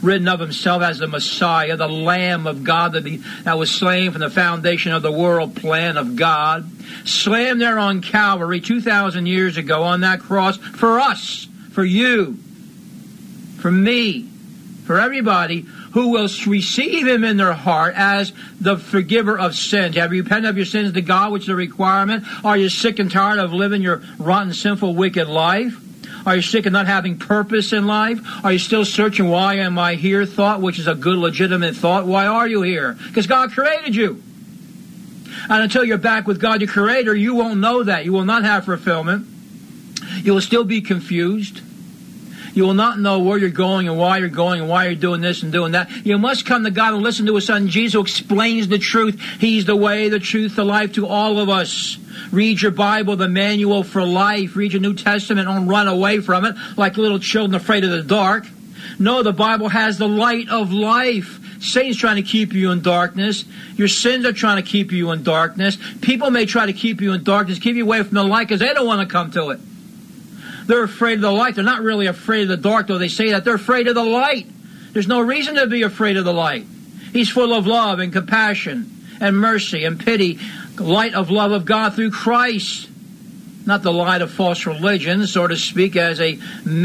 written of himself as the Messiah, the Lamb of God that was slain from the foundation of the world plan of God, slain there on Calvary 2,000 years ago on that cross for us, for you, for me, for everybody who will receive him in their heart as the forgiver of sins. Have you repented of your sins to God, which is a requirement? Are you sick and tired of living your rotten, sinful, wicked life? Are you sick of not having purpose in life? Are you still searching, why am I here thought, which is a good, legitimate thought? Why are you here? Because God created you. And until you're back with God, your Creator, you won't know that. You will not have fulfillment. You will still be confused. You will not know where you're going and why you're doing this and doing that. You must come to God and listen to His Son Jesus, who explains the truth. He's the way, the truth, the life to all of us. Read your Bible, the manual for life. Read your New Testament. Don't run away from it like little children afraid of the dark. No, the Bible has the light of life. Satan's trying to keep you in darkness. Your sins are trying to keep you in darkness. People may try to keep you in darkness, keep you away from the light because they don't want to come to it. They're afraid of the light. They're not really afraid of the dark, though they say that. They're afraid of the light. There's no reason to be afraid of the light. He's full of love and compassion and mercy and pity. Light of love of God through Christ. Not the light of false religion, so to speak, as a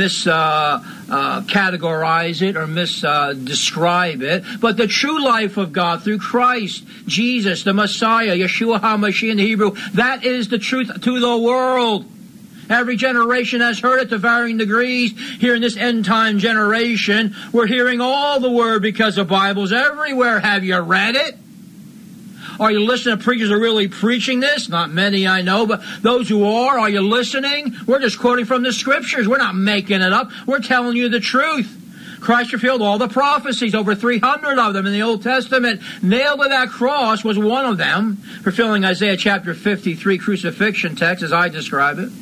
categorize it or describe it. But the true life of God through Christ, Jesus, the Messiah, Yeshua HaMashiach in the Hebrew. That is the truth to the world. Every generation has heard it to varying degrees. Here in this end-time generation, we're hearing all the word because of Bibles everywhere. Have you read it? Are you listening to preachers who are really preaching this? Not many, I know, but those who are you listening? We're just quoting from the Scriptures. We're not making it up. We're telling you the truth. Christ fulfilled all the prophecies, over 300 of them in the Old Testament. Nailed to that cross was one of them, fulfilling Isaiah chapter 53 crucifixion text, as I describe it.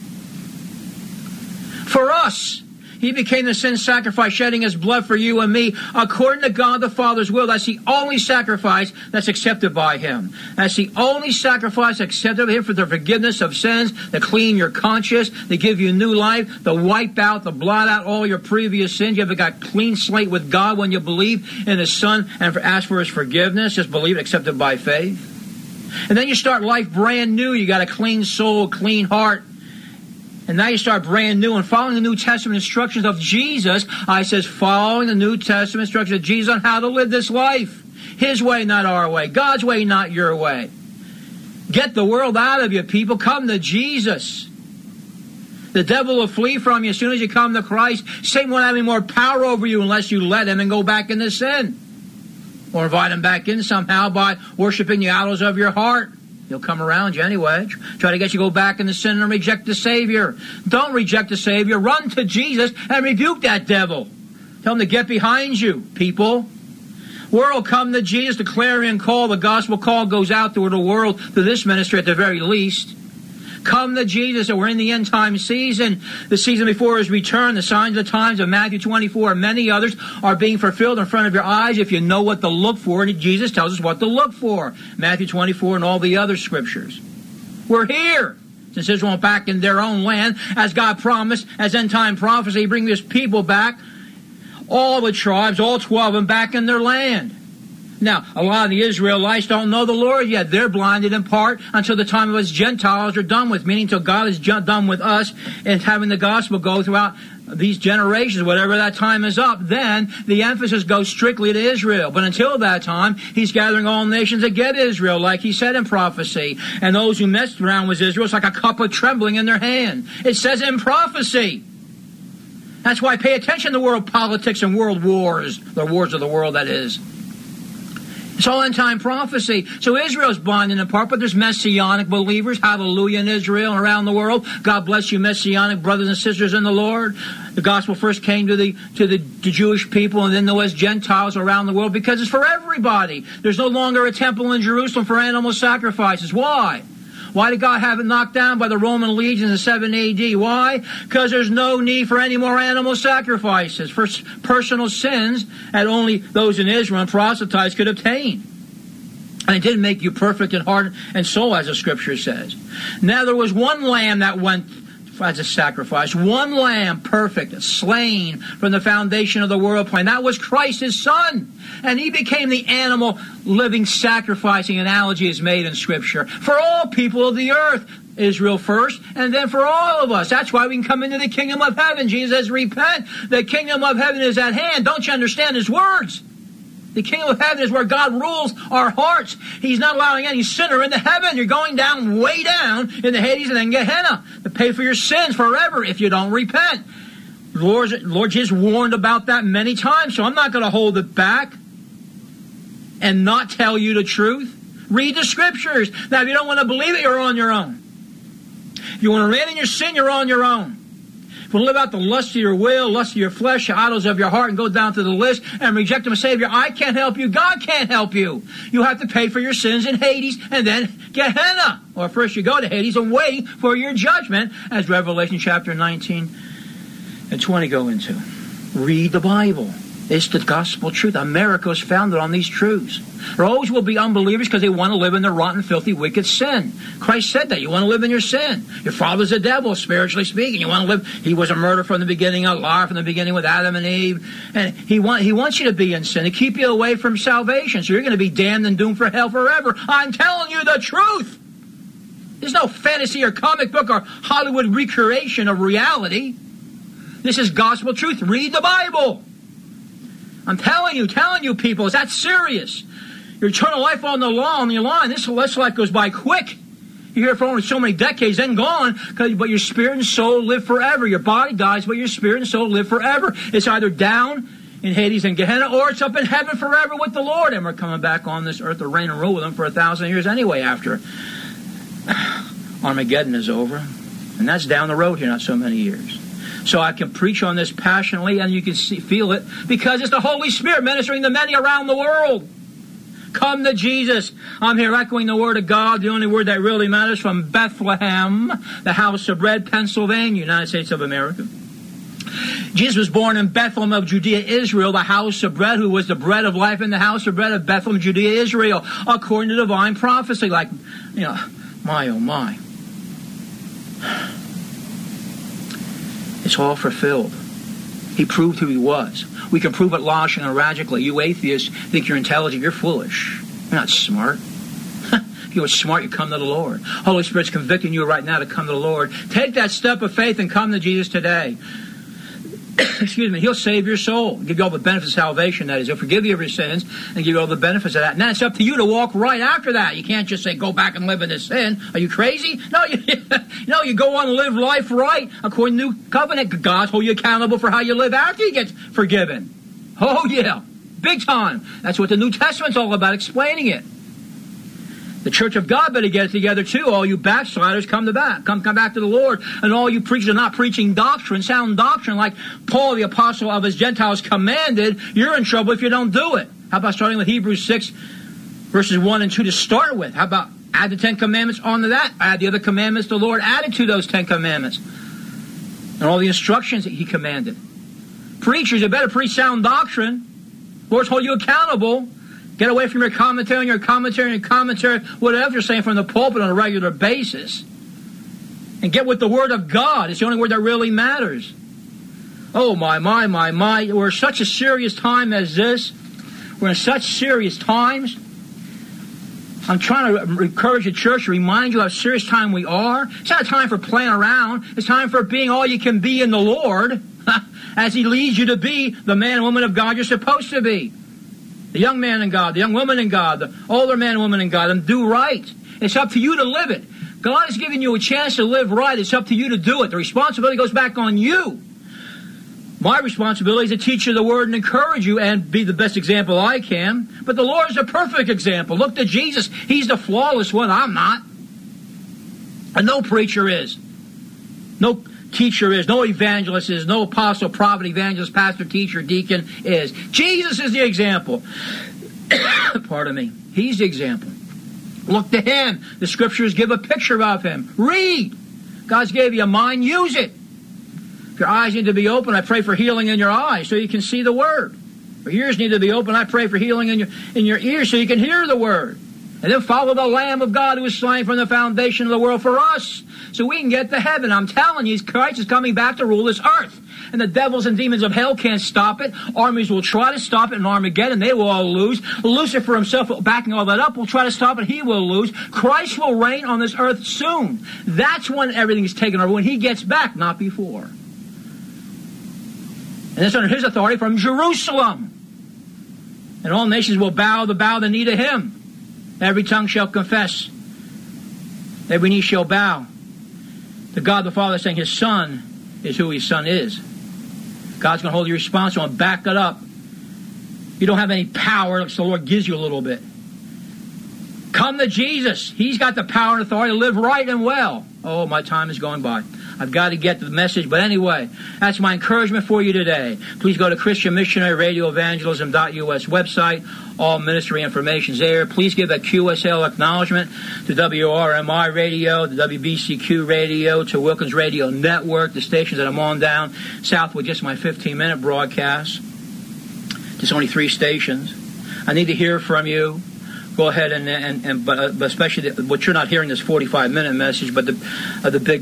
For us, He became the sin sacrifice, shedding His blood for you and me, according to God the Father's will. That's the only sacrifice that's accepted by Him. That's the only sacrifice accepted by Him for the forgiveness of sins, to clean your conscience, to give you new life, to wipe out, to blot out all your previous sins. You ever got clean slate with God when you believe in His Son and ask for His forgiveness? Just believe, accepted by faith. And then you start life brand new. You got a clean soul, clean heart. And now you start brand new and following the New Testament instructions of Jesus. I says following the New Testament instructions of Jesus on how to live this life. His way, not our way. God's way, not your way. Get the world out of you, people. Come to Jesus. The devil will flee from you as soon as you come to Christ. Satan won't have any more power over you unless you let him and go back into sin. Or invite him back in somehow by worshiping the idols of your heart. He'll come around you anyway. Try to get you to go back into sin and reject the Savior. Don't reject the Savior. Run to Jesus and rebuke that devil. Tell him to get behind you, people. World, come to Jesus. The clarion call, the gospel call goes out to the world, to this ministry at the very least. Come to Jesus. We're in the end time season. The season before His return, the signs of the times of Matthew 24 and many others are being fulfilled in front of your eyes if you know what to look for. And Jesus tells us what to look for. Matthew 24 and all the other scriptures. We're here. Since Israel went back in their own land, as God promised, as end time prophecy, bring His people back, all the tribes, all 12 of them back in their land. Now, a lot of the Israelites don't know the Lord yet. They're blinded in part until the time of us Gentiles are done with, meaning until God is done with us and having the gospel go throughout these generations, whatever that time is up. Then the emphasis goes strictly to Israel. But until that time, He's gathering all nations to get Israel, like He said in prophecy. And those who messed around with Israel, it's like a cup of trembling in their hand. It says in prophecy. That's why pay attention to world politics and world wars, the wars of the world, that is. It's all end-time prophecy. So Israel's blinded in part, but there's Messianic believers. Hallelujah in Israel and around the world. God bless you, Messianic brothers and sisters in the Lord. The gospel first came to the Jewish people, and then there was Gentiles around the world, because it's for everybody. There's no longer a temple in Jerusalem for animal sacrifices. Why? Why did God have it knocked down by the Roman legions in 7 A.D.? Why? Because there's no need for any more animal sacrifices for personal sins that only those in Israel and proselytes could obtain. And it didn't make you perfect in heart and soul, as the Scripture says. Now there was one lamb that went as a sacrifice. One lamb, perfect, slain from the foundation of the world plan. That was Christ, his Son. And he became the animal living sacrificing analogy is made in Scripture. For all people of the earth. Israel first, and then for all of us. That's why we can come into the kingdom of heaven. Jesus says, repent. The kingdom of heaven is at hand. Don't you understand his words? The kingdom of heaven is where God rules our hearts. He's not allowing any sinner into heaven. You're going down, way down into Hades and then Gehenna to pay for your sins forever if you don't repent. Lord Jesus warned about that many times, so I'm not going to hold it back and not tell you the truth. Read the Scriptures. Now, if you don't want to believe it, you're on your own. If you want to reign in your sin, you're on your own. If you want to live out the lust of your will, lust of your flesh, the idols of your heart, and go down to the list and reject him as Savior, I can't help you. God can't help you. You have to pay for your sins in Hades and then Gehenna. Or first you go to Hades and wait for your judgment, as Revelation chapter 19 and 20 go into. Read the Bible. It's the gospel truth. America is founded on these truths. There always will be unbelievers because they want to live in their rotten, filthy, wicked sin. Christ said that. You want to live in your sin. Your father's a devil, spiritually speaking. You want to live. He was a murderer from the beginning, a liar from the beginning with Adam and Eve. And he wants you to be in sin, to keep you away from salvation. So you're going to be damned and doomed for hell forever. I'm telling you the truth. There's no fantasy or comic book or Hollywood recreation of reality. This is gospel truth. Read the Bible. I'm telling you people, is that serious? Your eternal life on the line. This life goes by quick. You're here for only so many decades, then gone, but your spirit and soul live forever. Your body dies, but your spirit and soul live forever. It's either down in Hades and Gehenna, or it's up in heaven forever with the Lord. And we're coming back on this earth to reign and rule with him for 1,000 years anyway after Armageddon is over. And that's down the road here, not so many years. So I can preach on this passionately, and you can feel it, because it's the Holy Spirit ministering to many around the world. Come to Jesus. I'm here echoing the Word of God, the only word that really matters, from Bethlehem, the house of bread, Pennsylvania, United States of America. Jesus was born in Bethlehem of Judea, Israel, the house of bread, who was the bread of life in the house of bread of Bethlehem, Judea, Israel, according to divine prophecy. Like, my oh my. It's all fulfilled. He proved who he was. We can prove it logically and logically. You atheists think you're intelligent. You're foolish. You're not smart. If you were smart, you'd come to the Lord. Holy Spirit's convicting you right now to come to the Lord. Take that step of faith and come to Jesus today. Excuse me. He'll save your soul. Give you all the benefits of salvation, that is. He'll forgive you of your sins and give you all the benefits of that. Now it's up to you to walk right after that. You can't just say, go back and live in this sin. Are you crazy? No, you go on and live life right according to the new covenant. God hold you accountable for how you live after you get forgiven. Oh, yeah. Big time. That's what the New Testament's all about, explaining it. The church of God better get it together too. All you backsliders, come back to the Lord. And all you preachers are not preaching doctrine, sound doctrine, like Paul, the apostle of his Gentiles, commanded. You're in trouble if you don't do it. How about starting with Hebrews 6, verses 1 and 2 to start with? How about add the 10 commandments onto that? Add the other commandments the Lord added to those 10 commandments. And all the instructions that he commanded. Preachers, you better preach sound doctrine. Lord's hold you accountable. Get away from your commentary, whatever you're saying from the pulpit on a regular basis. And get with the Word of God. It's the only word that really matters. Oh, my. We're in such a serious time as this. We're in such serious times. I'm trying to encourage the church, remind you how serious time we are. It's not a time for playing around. It's time for being all you can be in the Lord as He leads you to be the man and woman of God you're supposed to be. The young man in God, the young woman in God, the older man and woman in God, and do right. It's up to you to live it. God is giving you a chance to live right. It's up to you to do it. The responsibility goes back on you. My responsibility is to teach you the Word and encourage you and be the best example I can. But the Lord is a perfect example. Look to Jesus. He's the flawless one. I'm not. And no preacher is. No teacher is, no evangelist is, no apostle, prophet, evangelist, pastor, teacher, deacon is. Jesus is the example. Pardon me. He's the example. Look to Him. The Scriptures give a picture of Him. Read. God's gave you a mind. Use it. If your eyes need to be open, I pray for healing in your eyes so you can see the Word. Your ears need to be open. I pray for healing in your ears so you can hear the Word. And then follow the Lamb of God who was slain from the foundation of the world for us, so we can get to heaven. I'm telling you, Christ is coming back to rule this earth. And the devils and demons of hell can't stop it. Armies will try to stop it in Armageddon. They will all lose. Lucifer himself, backing all that up, will try to stop it. He will lose. Christ will reign on this earth soon. That's when everything is taken over, when he gets back, not before. And it's under his authority from Jerusalem. And all nations will bow the knee to him. Every tongue shall confess. Every knee shall bow to God the Father, saying his Son is who his Son is. God's going to hold you responsible and back it up. You don't have any power unless the Lord gives you a little bit. Come to Jesus. He's got the power and authority to live right and well. Oh, my time is going by. I've got to get to the message. But anyway, that's my encouragement for you today. Please go to Christian Missionary Radio Evangelism.us website. All ministry information is there. Please give a QSL acknowledgement to WRMI Radio, to WBCQ Radio, to Wilkins Radio Network, the stations that I'm on down south with just my 15-minute broadcast. Just only 3 stations. I need to hear from you. Go ahead but especially what you're not hearing this 45-minute message, but the big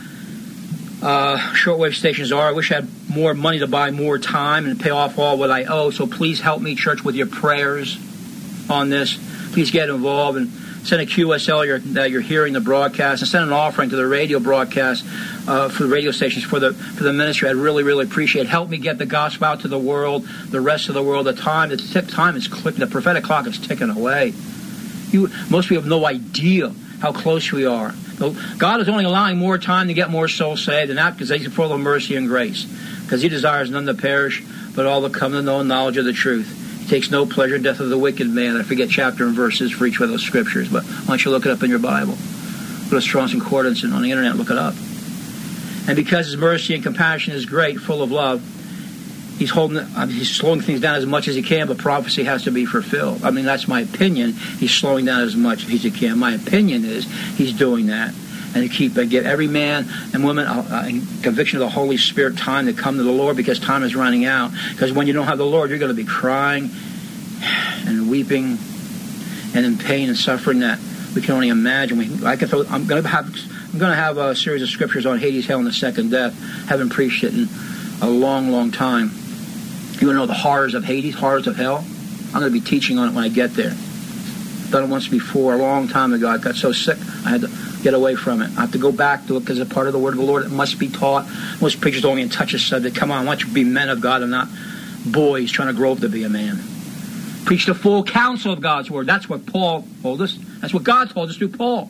shortwave stations are. I wish I had more money to buy more time and pay off all what I owe. So please help me, church, with your prayers on this. Please get involved and send a QSL that you're hearing the broadcast, and send an offering to the radio broadcast for the radio stations for the ministry. I'd really, really appreciate it. Help me get the gospel out to the world, the rest of the world. The time is clicking. The prophetic clock is ticking away. Most people have no idea how close we are. God is only allowing more time to get more souls saved, and not because he's full of mercy and grace, because he desires none to perish, but all to come to the known knowledge of the truth. He takes no pleasure in death of the wicked man. I forget chapter and verses for each one of those scriptures, but why don't you look it up in your Bible? Go to Strong's Concordance and on the internet, look it up. And because his mercy and compassion is great, full of love, he's slowing things down as much as he can, but prophecy has to be fulfilled. I mean, that's my opinion. He's slowing down as much as he can. My opinion is he's doing that. And to give every man and woman a conviction of the Holy Spirit time to come to the Lord, because time is running out. Because when you don't have the Lord, you're going to be crying and weeping and in pain and suffering that we can only imagine. I'm going to have a series of scriptures on Hades, hell, and the second death. Haven't preached it in a long, long time. You want to know the horrors of Hades, horrors of hell? I'm going to be teaching on it when I get there. Done it once before, a long time ago. I got so sick, I had to get away from it. I have to go back to it because it's part of the Word of the Lord. It must be taught. Most preachers don't even touch a subject. Come on, why don't you be men of God and not boys trying to grow up to be a man? Preach the full counsel of God's Word. That's what Paul told us. That's what God told us through Paul.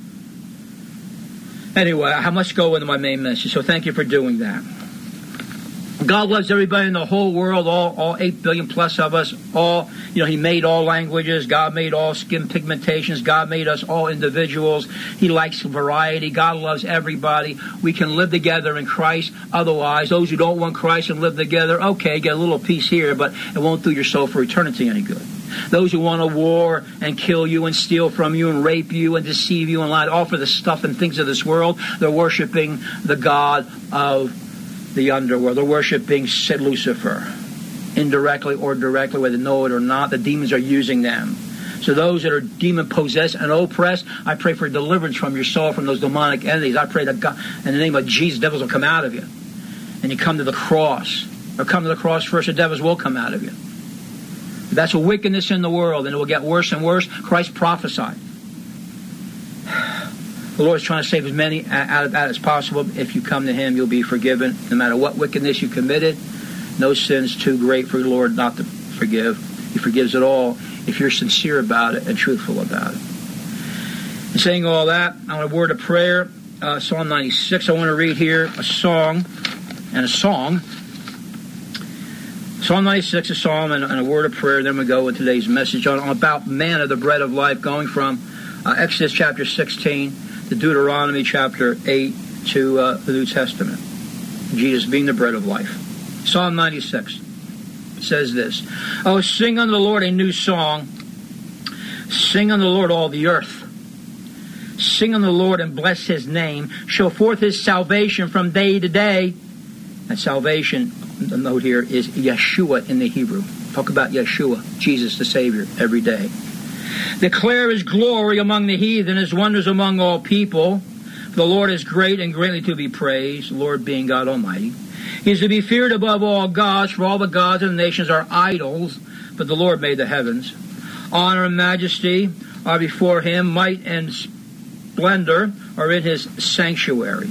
Anyway, I must go into my main message, so thank you for doing that. God loves everybody in the whole world, all 8 billion plus of us. He made all languages. God made all skin pigmentations. God made us all individuals. He likes variety. God loves everybody. We can live together in Christ. Otherwise, those who don't want Christ and live together, okay, get a little piece here, but it won't do your soul for eternity any good. Those who want to war and kill you and steal from you and rape you and deceive you and lie, offer the stuff and things of this world, they're worshiping the God of the underworld. They're worshiping Lucifer, indirectly or directly, whether they know it or not. The demons are using them. So those that are demon-possessed and oppressed, I pray for deliverance from your soul from those demonic entities. I pray that God, in the name of Jesus, devils will come out of you. And you come to the cross. Or come to the cross first, the devils will come out of you. That's a wickedness in the world, and it will get worse and worse. Christ prophesied. The Lord is trying to save as many out of that as possible. If you come to Him, you'll be forgiven. No matter what wickedness you committed, no sin's too great for the Lord not to forgive. He forgives it all if you're sincere about it and truthful about it. And saying all that, I want a word of prayer. Psalm 96. I want to read here a song. Psalm 96, a psalm and a word of prayer. Then we go with today's message on about manna, the bread of life, going from Exodus chapter 16 to Deuteronomy chapter 8 to the New Testament. Jesus being the bread of life. Psalm 96 says this: Oh, sing unto the Lord a new song. Sing unto the Lord all the earth. Sing unto the Lord and bless His name. Show forth His salvation from day to day. That salvation, the note here, is Yeshua in the Hebrew. Talk about Yeshua, Jesus the Savior, every day. Declare his glory among the heathen, his wonders among all people. The Lord is great and greatly to be praised, the Lord being God Almighty. He is to be feared above all gods, for all the gods of the nations are idols, but the Lord made the heavens. Honor and majesty are before him, might and splendor are in his sanctuary.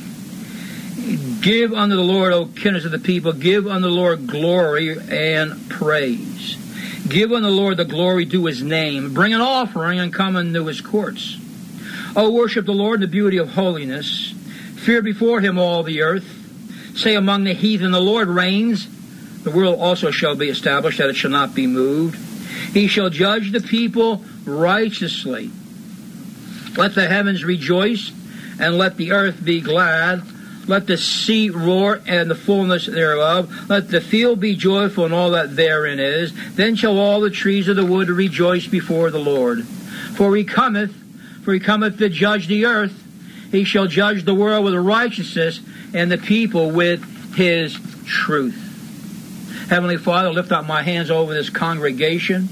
Give unto the Lord, O kindreds of the people, give unto the Lord glory and praise. Give unto the Lord the glory due his name. Bring an offering and come into his courts. O worship the Lord in the beauty of holiness. Fear before him all the earth. Say among the heathen, the Lord reigns. The world also shall be established, that it shall not be moved. He shall judge the people righteously. Let the heavens rejoice, and let the earth be glad. Let the sea roar, and the fullness thereof. Let the field be joyful, and all that therein is. Then shall all the trees of the wood rejoice before the Lord. For he cometh to judge the earth. He shall judge the world with righteousness, and the people with his truth. Heavenly Father, lift up my hands over this congregation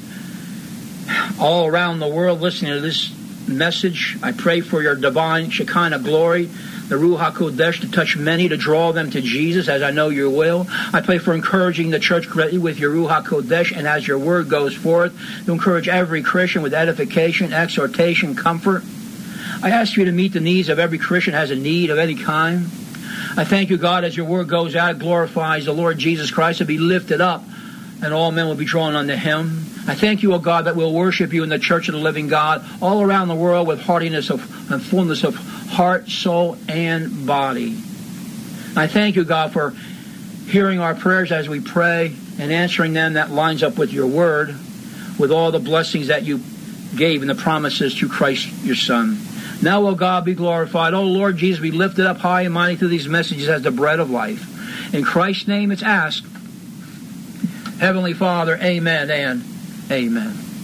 all around the world listening to this message. I pray for your divine Shekinah glory, the Ruach HaKodesh, to touch many, to draw them to Jesus, as I know you will. I pray for encouraging the church greatly with your Ruach HaKodesh, and as your word goes forth, to encourage every Christian with edification, exhortation, comfort. I ask you to meet the needs of every Christian who has a need of any kind. I thank you, God, as your word goes out, it glorifies the Lord Jesus Christ to be lifted up, and all men will be drawn unto him. I thank you, O God, that we'll worship you in the church of the living God all around the world with heartiness and fullness of heart, soul, and body. I thank you, God, for hearing our prayers as we pray and answering them. That lines up with your word, with all the blessings that you gave and the promises through Christ your Son. Now, O God, be glorified. O Lord Jesus, be lifted up high and mighty through these messages as the bread of life. In Christ's name it's asked. Heavenly Father, amen and amen.